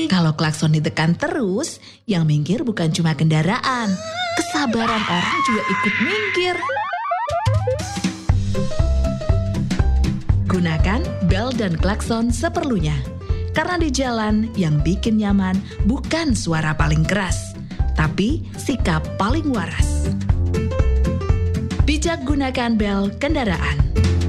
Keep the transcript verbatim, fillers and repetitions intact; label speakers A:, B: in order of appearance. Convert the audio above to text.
A: Kalau klakson ditekan terus, yang minggir bukan cuma kendaraan. Kesabaran orang juga ikut minggir. Gunakan bel dan klakson seperlunya. Karena di jalan yang bikin nyaman bukan suara paling keras, tapi sikap paling waras. Bijak gunakan bel kendaraan.